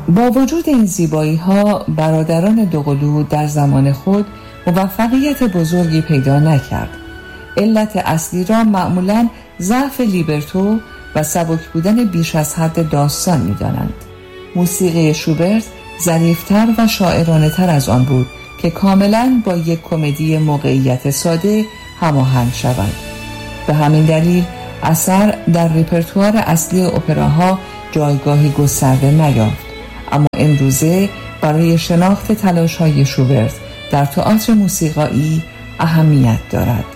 با وجود این زیبایی‌ها برادران دوقلو در زمان خود موفقیت بزرگی پیدا نکرد. علت اصلی را معمولاً ضعف لیبرتو و سبک بودن بیش از حد داستان می‌دانند. موسیقی شوبرت ظریف‌تر و شاعرانه تر از آن بود که کاملاً با یک کمدی موقعیت ساده هماهنگ شود. به همین دلیل اثر در رپرتوار اصلی اپراها جایگاهی گسترده نیافت، اما امروزه برای شناخت تلاش‌های شوبرت در تئاتر موسیقایی اهمیت دارد.